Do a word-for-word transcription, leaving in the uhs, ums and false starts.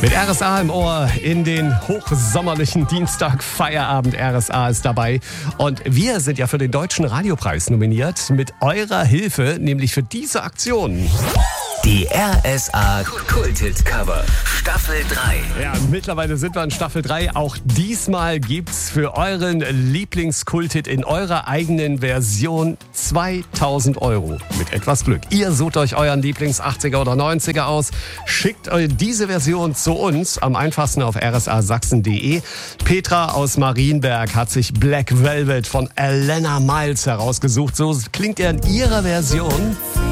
Mit R S A im Ohr in den hochsommerlichen Dienstag Feierabend. R S A ist dabei und wir sind ja für den Deutschen Radiopreis nominiert mit eurer Hilfe, nämlich für diese Aktion. Die R S A Kult-Hit Cover Staffel drei. Ja, mittlerweile sind wir in Staffel drei. Auch diesmal gibt's für euren Lieblingskulthit in eurer eigenen Version zweitausend Euro. Mit etwas Glück. Ihr sucht euch euren Lieblings-achtziger oder neunziger aus. Schickt euch diese Version zu uns. Am einfachsten auf r s a sachsen punkt d e. Petra aus Marienberg hat sich Black Velvet von Elena Miles herausgesucht. So klingt er in ihrer Version.